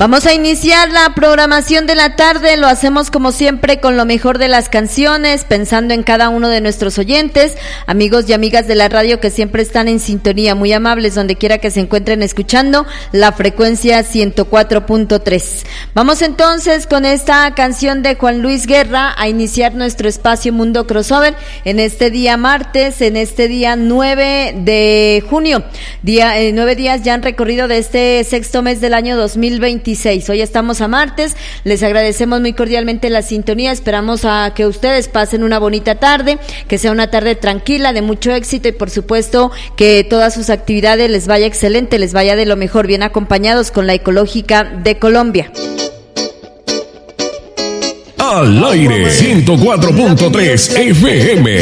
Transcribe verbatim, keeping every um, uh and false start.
Vamos a iniciar la programación de la tarde, lo hacemos como siempre con lo mejor de las canciones, pensando en cada uno de nuestros oyentes, amigos y amigas de la radio que siempre están en sintonía, muy amables donde quiera que se encuentren escuchando la frecuencia ciento cuatro punto tres. Vamos entonces con esta canción de Juan Luis Guerra a iniciar nuestro espacio Mundo Crossover en este día martes, en este día nueve de junio, día, eh, nueve días ya han recorrido de este sexto mes del año dos mil veintiséis. Hoy estamos a martes, les agradecemos muy cordialmente la sintonía, esperamos a que ustedes pasen una bonita tarde, que sea una tarde tranquila, de mucho éxito y por supuesto que todas sus actividades les vaya excelente, les vaya de lo mejor, bien acompañados con la Ecológica de Colombia. Al aire ciento cuatro punto tres F M.